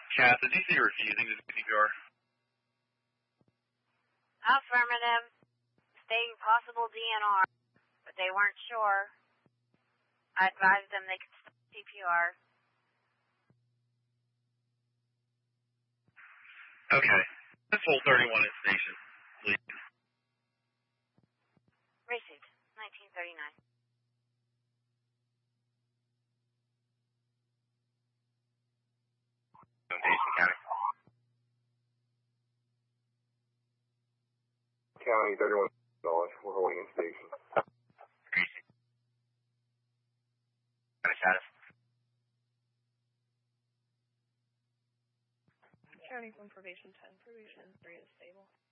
Kath, is DC refusing to do CPR? Affirmative. Stating possible DNR, but they weren't sure. I advised them they could stop CPR. Okay. Let's hold 31 at station, please. Received. 1939. Davidson County. County, $31. We're holding in station. Greasy. County status. County from probation 10. Probation 3 is stable.